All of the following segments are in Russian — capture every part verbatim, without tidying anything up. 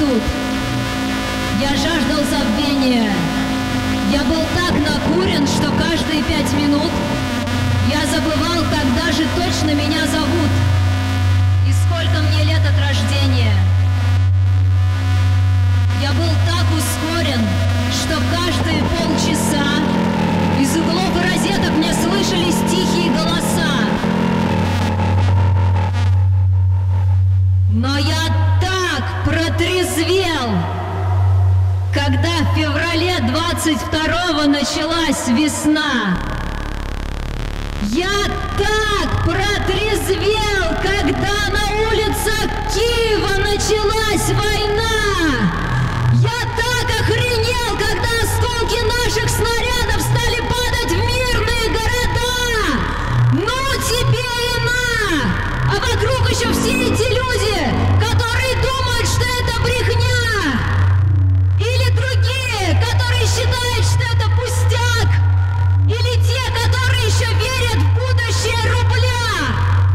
тут. Я жаждал забвения. Я был так накурен, что каждые пять минут я забывал, когда же точно меня зовут и сколько мне лет от рождения. Я был так ускорен, что каждые полчаса из углов и розеток мне слышались тихие голоса. Но я так протрезвел, когда в феврале двадцать второго началась весна. Я так протрезвел, когда на улицах Киева началась война. Я так охренел, когда осколки наших снарядов стали падать в мирные города. Ну тебе и на! А вокруг еще все эти люди, которые думают, что это брехня. Или другие, которые считают, что это пустяк. Или те, которые еще верят в будущее рубля.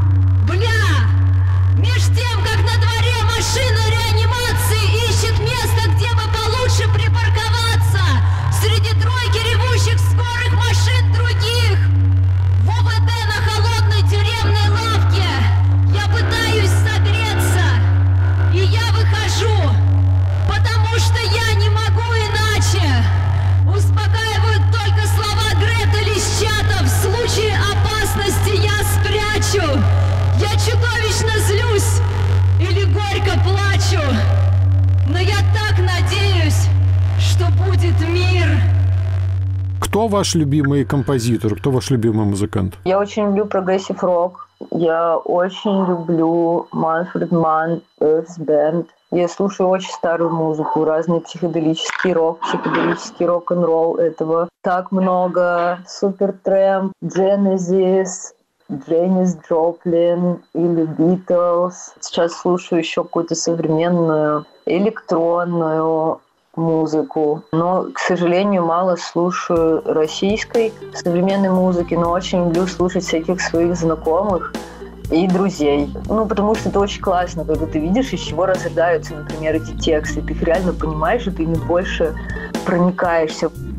Бля, меж тем, как на дворе машина реанимации ищет место, где бы получше припарковаться, среди тройки ревущих скорых машин других. В ОВД на холодной тюремной лавке я пытаюсь согреться, и я выхожу, потому что я не могу иначе. Успокаивают только слова Гретель из чата: в случае опасности я спрячу. Я чудовищно злюсь или горько плачу, но я так надеюсь, что будет мир. Кто ваш любимый композитор? Кто ваш любимый музыкант? Я очень люблю прогрессив рок. Я очень люблю Манфред Манн, Earth Band. Я слушаю очень старую музыку, разный психоделический рок, психоделический рок-н-ролл. Этого так много. Супертрэмп, Genesis, Дженнис Джоплин или Beatles. Сейчас слушаю еще какую-то современную электронную музыку. Но, к сожалению, мало слушаю российской современной музыки, но очень люблю слушать всяких своих знакомых и друзей. Ну, потому что это очень классно, когда ты видишь, из чего рождаются, например, эти тексты. Ты их реально понимаешь, и ты ими больше проникаешься.